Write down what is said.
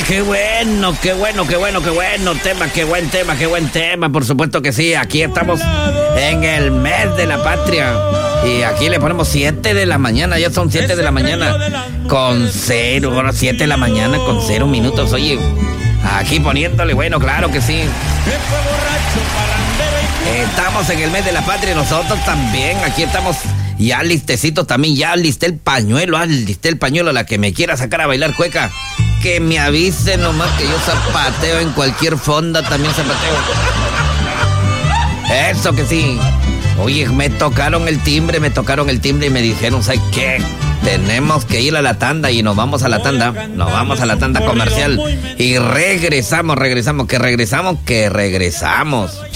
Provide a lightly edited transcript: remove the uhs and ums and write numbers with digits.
qué bueno. Qué buen tema. Por supuesto que sí. Aquí estamos en el mes de la patria. Y aquí le ponemos 7 de la mañana. Ya son 7 de la mañana. Con 0. Bueno, 7 de la mañana con 0 minutos. Oye, aquí poniéndole, bueno, claro que sí. Estamos en el mes de la patria. Nosotros también. Aquí estamos ya listecitos también. Ya alisté el pañuelo. La que me quiera sacar a bailar cueca, que me avise nomás, que yo zapateo en cualquier fonda, también zapateo. Eso que sí. Oye, me tocaron el timbre y me dijeron, ¿sabes qué? Tenemos que ir a la tanda y nos vamos a la tanda comercial y regresamos.